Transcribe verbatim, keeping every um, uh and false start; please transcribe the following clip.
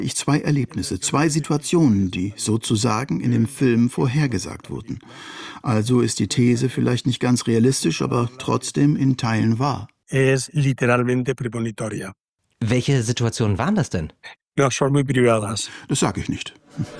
Ich zwei Erlebnisse, zwei Situationen, die sozusagen in dem Film vorhergesagt wurden. Also ist die These vielleicht nicht ganz realistisch, aber trotzdem in Teilen wahr. Es literalmente premonitoria. Welche Situationen waren das denn? No, son muy privadas. Das sage ich nicht.